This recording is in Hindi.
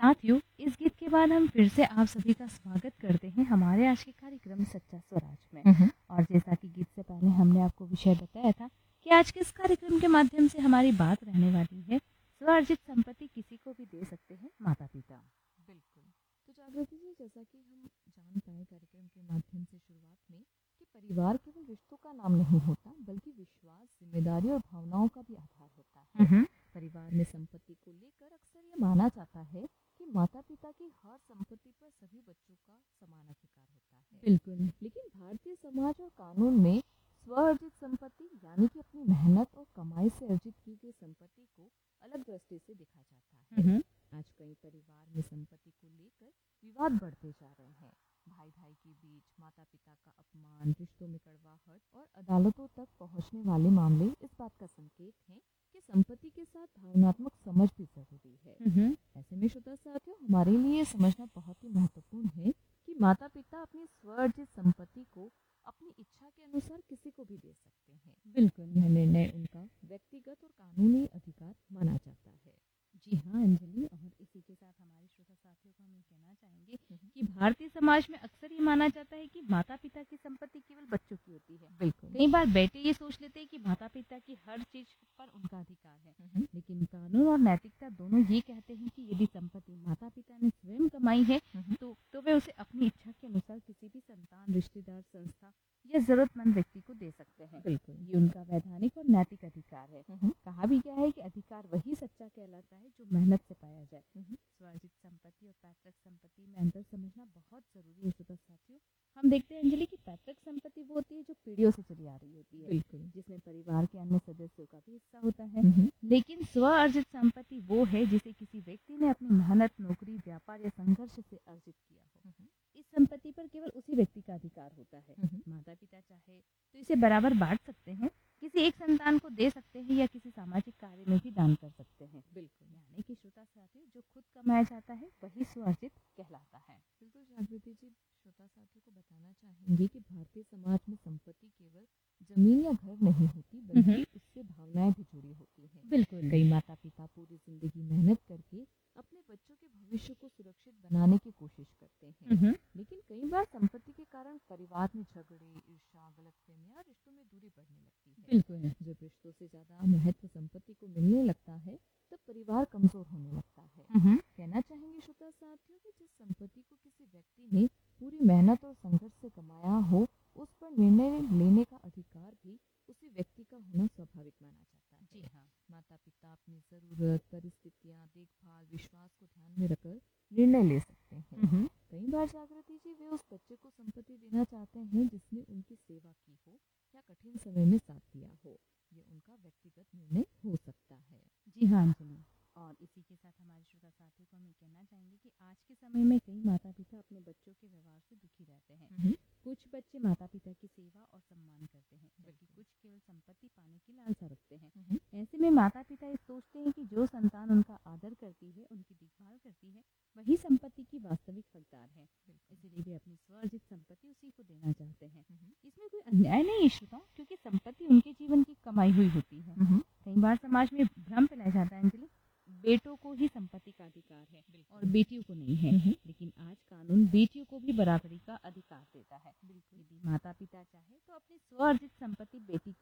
साथियों, इस गीत के बाद हम फिर से आप सभी का स्वागत करते हैं हमारे आज के कार्यक्रम सच्चा स्वराज में। और जैसा कि गीत से पहले हमने आपको विषय बताया था कि आज के इस कार्यक्रम के माध्यम से हमारी बात रहने वाली है स्वार्जित संपत्ति किसी को भी दे सकते हैं माता पिता। बिल्कुल। तो जागृति जी, जैसा कि हम जान पाए कार्यक्रम के माध्यम से शुरुआत में कि परिवार केवल रिश्तों का नाम नहीं होता, बल्कि विश्वास, जिम्मेदारी और भावनाओं का भी आधार होता है। परिवार में संपत्ति को लेकर अक्सर ये माना जाता है कि माता पिता की हर संपत्ति पर सभी बच्चों का समान अधिकार होता है। बिल्कुल। लेकिन भारतीय समाज और कानून में स्व अर्जित संपत्ति यानी कि अपनी मेहनत और कमाई से अर्जित की गई संपत्ति को अलग दृष्टि से देखा जाता है। आज कई परिवार में संपत्ति को लेकर विवाद बढ़ते जा रहे हैं। भाई भाई के बीच माता पिता का अपमान, रिश्तों में कड़वाहट और अदालतों तक पहुंचने वाले मामले इस बात का संकेत हैं कि संपत्ति के साथ भावनात्मक समझ भी जरूरी है। ऐसे में श्रोता साथियों, हमारे लिए समझना बहुत ही महत्वपूर्ण है कि माता पिता अपनी स्वअर्जित संपत्ति को अपनी इच्छा के अनुसार किसी को भी दे सकते हैं। बिल्कुल। यह निर्णय उनका व्यक्तिगत और कानूनी अधिकार माना जाता है। जी हाँ अंजलि, और इसी के साथ हमारे श्रोता साथियों को हम ये कहना चाहेंगे कि भारतीय समाज में अक्सर ये माना जाता है कि माता पिता की संपत्ति केवल बच्चों की होती है। बिल्कुल। कई बार बेटे ये सोच लेते हैं कि माता पिता की हर चीज पर उनका अधिकार है, लेकिन कानून और नैतिकता दोनों ये कहते हैं कि यदि संपत्ति माता पिता ने स्वयं कमाई है तो वे उसे अपनी इच्छा के अनुसार किसी भी संतान, रिश्तेदार, संस्था या जरूरतमंद व्यक्ति को दे सकते हैं। बिल्कुल। ये उनका वैधानिक और नैतिक अधिकार है। कहा भी गया है कि अधिकार वही सच्चा कहलाता है जो मेहनत से पाया जाए। स्वार्जित संपत्ति और पैतृक संपत्ति में अंतर समझना बहुत जरूरी है श्रोता साथियों। हम देखते हैं अंजलि की पैतृक संपत्ति वो होती है जो पीढ़ियों से चली आ रही होती है। बिल्कुल। जिसमें परिवार के अन्य सदस्यों का भी हिस्सा होता है। लेकिन स्व अर्जित संपत्ति वो है जिसे किसी व्यक्ति ने अपनी मेहनत, नौकरी, व्यापार या संघर्ष से अर्जित किया हो। इस संपत्ति पर केवल उसी व्यक्ति का अधिकार होता है। माता पिता चाहे तो इसे बराबर बांट सकते हैं, किसी एक संतान को दे सकते हैं या किसी सामाजिक कार्य में भी दान कर सकते हैं। बिल्कुल। यानी कि श्रोता साथियों, जो खुद कमाया जाता है वही स्वार्जित कहलाता है। बिल्कुल जागृति जी, श्रोता साथियों को बताना चाहेंगे कि भारतीय समाज में संपत्ति केवल जमीन या घर नहीं होती, बल्कि उससे भावनाएं भी जुड़ी होती हैं। बिल्कुल। कई माता पिता पूरी जिंदगी मेहनत करके अपने बच्चों के भविष्य को सुरक्षित बनाने की कोशिश करते हैं। लेकिन कई बार संपत्ति के कारण परिवार में झगड़े, ईर्ष्या, गलतफहमियां और रिश्तों में दूरी बढ़ने लगती है। बिल्कुल। जब रिश्तों से ज्यादा महत्व संपत्ति को मिलने लगता है तब परिवार कमजोर होने लगता है। कहना चाहेंगे श्रोता साथियों कि जिस संपत्ति को किसी व्यक्ति ने पूरी मेहनत और संघर्ष से कमाया हो, उस पर निर्णय लेने का अधिकार भी उसी व्यक्ति का होना स्वाभाविक माना जाता है। जी हाँ। माता पिता अपनी जरूरत, परिस्थितियाँ, देखभाल, विश्वास को ध्यान में रखकर निर्णय ले सकते हैं। कई बार जागृति जी, वे उस बच्चे को संपत्ति देना चाहते हैं जिसने उनकी सेवा की हो या कठिन समय में साथ दिया हो। ये उनका व्यक्तिगत निर्णय हो सकता है। जी हाँ अंजलि, और इसी के साथ हमारे श्रोता साथियों को हम कहना चाहेंगे कि आज के समय में कई माता पिता अपने बच्चों के व्यवहार से दुखी रहते हैं। कुछ बच्चे माता पिता की सेवा और सम्मान करते हैं, जबकि कुछ केवल संपत्ति पाने की लालसा रखते हैं। ऐसे में माता पिता ये सोचते हैं कि जो संतान उनका आदर करती है, उनकी देखभाल करती है, वही संपत्ति की वास्तविक हकदार है। इसलिए वे अपनी स्वार्जित संपत्ति उसी को देना चाहते हैं। इसमें कोई अन्याय नहीं है श्रोताओं, क्योंकि संपत्ति उनके जीवन की कमाई हुई होती है। कई बार समाज में भ्रम फैलाया जाता है अंजलि, बेटों को ही संपत्ति का अधिकार है और बेटियों को नहीं है। लेकिन आज कानून बेटियों को भी बराबरी का अधिकार देता है। यदि माता पिता चाहे तो अपनी स्वार्जित संपत्ति बेटी